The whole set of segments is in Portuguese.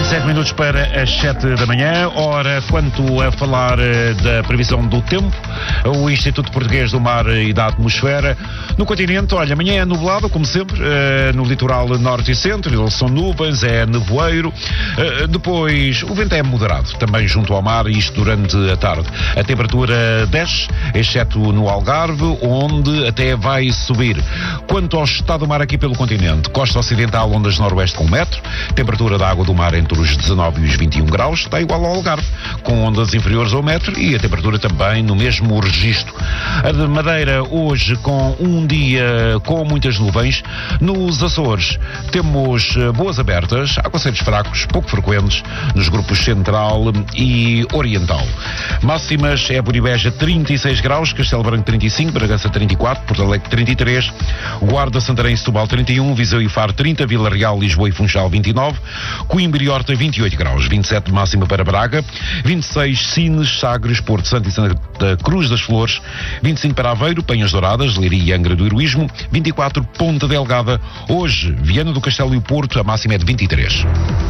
7 minutos para as 7 da manhã. Ora, quanto a falar da previsão do tempo, o Instituto Português do Mar e da Atmosfera, no continente, olha, amanhã é nublado, como sempre, no litoral norte e centro, são nuvens, é nevoeiro, depois o vento é moderado, também junto ao mar, isto durante a tarde. A temperatura desce, exceto no Algarve, onde até vai subir. Quanto ao estado do mar aqui pelo continente, costa ocidental, ondas noroeste com 1 metro, temperatura da água do mar entre os 19 e os 21 graus, está igual ao Algarve, com ondas inferiores ao 1 metro e a temperatura também no mesmo registro. A de Madeira hoje com um dia com muitas nuvens. Nos Açores temos boas abertas, aguaceiros fracos, pouco frequentes, nos grupos central e oriental. Máximas é Buribeja 36 graus, Castelo Branco 35, Bragança 34, Porto Alegre 33, Guarda, Santarém e Setúbal 31, Viseu e Faro 30, Vila Real, Lisboa e Funchal 29, Coimbra e Horta 28 graus, 27 de máxima para Braga, 26 Sines, Sagres, Porto Santo e Santa Cruz das Flores, 25 para Aveiro, Penhas Douradas, Leiria e Angra do Heroísmo, 24 Ponta Delgada. Hoje, Viana do Castelo e o Porto, a máxima é de 23.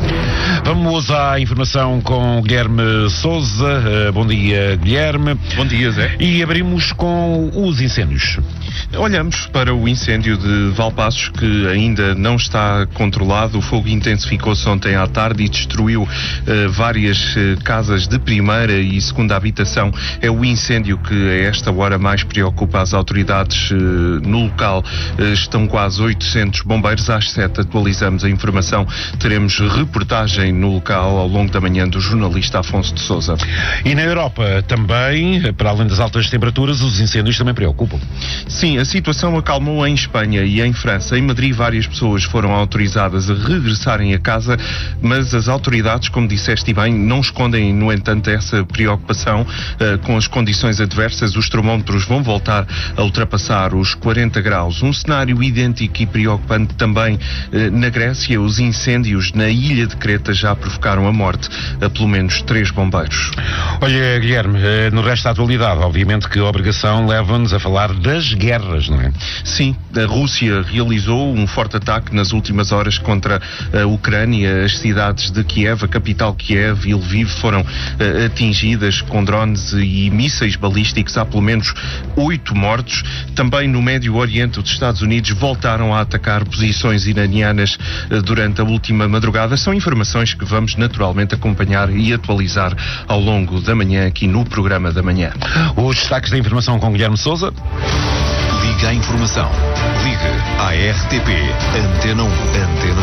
Vamos à informação com Guilherme Sousa. Bom dia, Guilherme. Bom dia, Zé. E abrimos com os incêndios. Olhamos para o incêndio de Valpaços, que ainda não está controlado. O fogo intensificou-se ontem à tarde e destruiu várias casas de primeira e segunda habitação. É o incêndio que a esta hora mais preocupa as autoridades no local. Estão quase 800 bombeiros. Às 7 atualizamos a informação. Teremos reportagem no local ao longo da manhã do jornalista Afonso de Sousa. E na Europa também, para além das altas temperaturas, os incêndios também preocupam. Sim, a situação acalmou em Espanha e em França. Em Madrid, várias pessoas foram autorizadas a regressarem a casa, mas as autoridades, como disseste bem, não escondem, no entanto, essa preocupação com as condições adversas. Os termómetros vão voltar a ultrapassar os 40 graus. Um cenário idêntico e preocupante também na Grécia. Os incêndios na ilha de Creta já provocaram a morte a pelo menos 3 bombeiros. Olha, Guilherme, no resto da atualidade, obviamente que a obrigação leva-nos a falar das guerras, não é? Sim, a Rússia realizou um forte ataque nas últimas horas contra a Ucrânia. As cidades de Kiev, a capital Kiev e Lviv foram atingidas com drones e mísseis balísticos. Há pelo menos 8 mortos. Também no Médio Oriente, os Estados Unidos voltaram a atacar posições iranianas durante a última madrugada. São informações que vamos naturalmente acompanhar e atualizar ao longo da manhã aqui no programa da manhã. Os destaques da informação com Guilherme Sousa. Liga à informação. Liga à RTP. Antena 1. Antena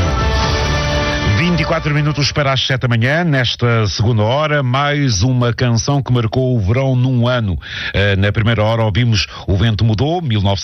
24 minutos para as 7 da manhã, nesta segunda hora, mais uma canção que marcou o verão num ano. Na primeira hora ouvimos O Vento Mudou,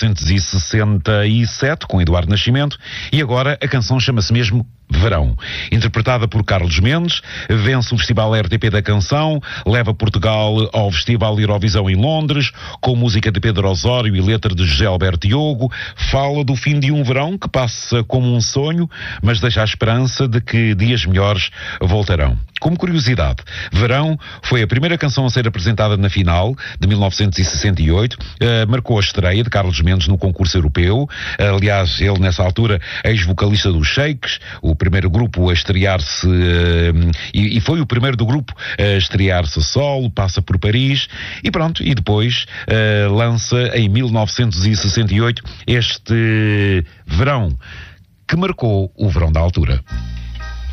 1967, com Eduardo Nascimento, e agora a canção chama-se mesmo Verão. Interpretada por Carlos Mendes, vence o Festival RTP da Canção, leva Portugal ao Festival Eurovisão em Londres, com música de Pedro Osório e letra de José Alberto Diogo, fala do fim de um verão que passa como um sonho, mas deixa a esperança de que dias melhores voltarão. Como curiosidade, Verão foi a primeira canção a ser apresentada na final de 1968, marcou a estreia de Carlos Mendes no concurso europeu. Aliás, ele nessa altura ex-vocalista dos Shakes, o primeiro grupo a estrear-se e foi o primeiro do grupo a estrear-se solo, passa por Paris e pronto, e depois lança em 1968 este Verão que marcou o verão da altura.